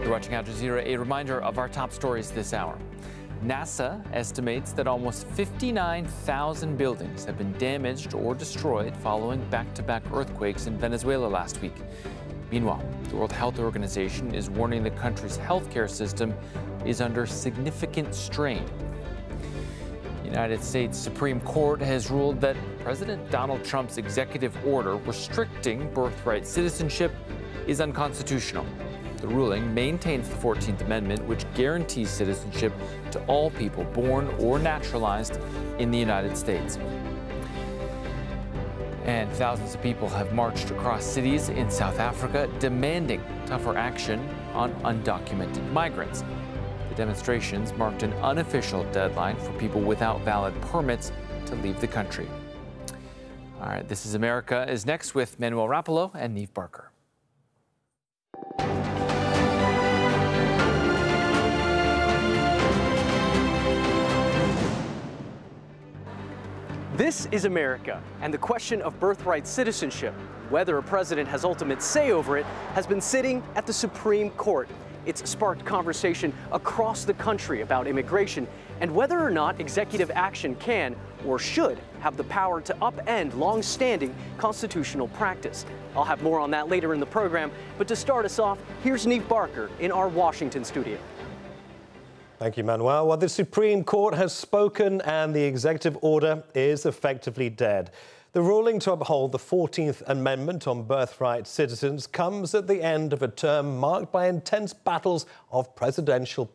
You're watching Al Jazeera. A reminder of our top stories this hour. NASA estimates that almost 59,000 buildings have been damaged or destroyed following back-to-back earthquakes in Venezuela last week. Meanwhile, the World Health Organization is warning the country's healthcare system is under significant strain. The United States Supreme Court has ruled that President Donald Trump's executive order restricting birthright citizenship is unconstitutional. The ruling maintains the 14th Amendment, which guarantees citizenship to all people born or naturalized in the United States. And thousands of people have marched across cities in South Africa demanding tougher action on undocumented migrants. The demonstrations marked an unofficial deadline for people without valid permits to leave the country. All right, This is America is next with Manuel Rapolo and Neve Barker. This is America, and the question of birthright citizenship, whether a president has ultimate say over it, has been sitting at the Supreme Court. It's sparked conversation across the country about immigration and whether or not executive action can or should have the power to upend long-standing constitutional practice. I'll have more on that later in the program, but to start us off, here's Neve Barker in our Washington studio. Thank you, Manuel. Well, the Supreme Court has spoken and the executive order is effectively dead. The ruling to uphold the 14th Amendment on birthright citizens comes at the end of a term marked by intense battles of presidential